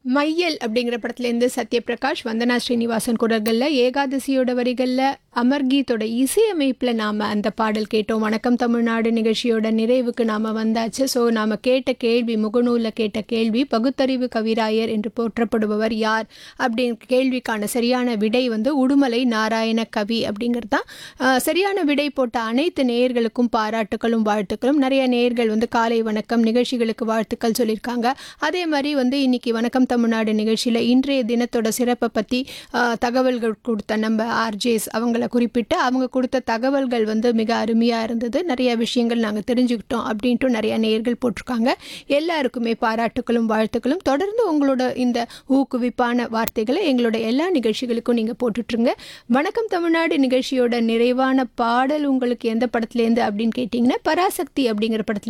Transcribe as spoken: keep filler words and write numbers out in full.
மையல் அப்படிங்கிற படத்துலேருந்து சத்யபிரகாஷ், வந்தனா ஸ்ரீனிவாசன் குரல்களில், ஏகாதசியோட வரிகளில், அமர்கீத்தோட இசையமைப்பில் நாம் அந்த பாடல் கேட்டோம். வணக்கம் தமிழ்நாடு நிகழ்ச்சியோட நிறைவுக்கு நாம் வந்தாச்சு. ஸோ நாம் கேட்ட கேள்வி, முகநூலில் கேட்ட கேள்வி, பகுத்தறிவு கவிராயர் என்று போற்றப்படுபவர் யார் அப்படிங்கிற கேள்விக்கான சரியான விடை வந்து உடுமலை நாராயண கவி அப்படிங்கிறது தான். அஹ், சரியான விடை போட்ட அனைத்து நேயர்களுக்கும் பாராட்டுகளும் வாழ்த்துக்களும். நிறைய நேயர்கள் வந்து காலை வணக்கம் நிகழ்ச்சிகளுக்கு வாழ்த்துக்கள் சொல்லியிருக்காங்க. அதே மாதிரி வந்து இன்னைக்கு வணக்கம் தமிழ்நாடு நிகழ்ச்சியில் இன்றைய தினத்தோட சிறப்பை பற்றி தகவல்கள் கொடுத்த நம்ம ஆர்ஜேஸ் அவங்கள குறிப்பிட்டு அவங்க கொடுத்த தகவல்கள் வந்து மிக அருமையாக இருந்தது. நிறைய விஷயங்கள் நாங்கள் தெரிஞ்சுக்கிட்டோம் அப்படின்ட்டு நிறைய நேயர்கள் போட்டிருக்காங்க. எல்லாருக்குமே பாராட்டுகளும் வாழ்த்துக்களும். தொடர்ந்து உங்களோட இந்த ஊக்குவிப்பான வார்த்தைகளை எங்களோட எல்லா நிகழ்ச்சிகளுக்கும் நீங்கள் போட்டுட்ருங்க. வணக்கம் தமிழ்நாடு நிகழ்ச்சியோட நிறைவான பாடல் உங்களுக்கு எந்த படத்துலேருந்து அப்படின்னு கேட்டிங்கன்னா, பராசக்தி அப்படிங்கிற படத்துல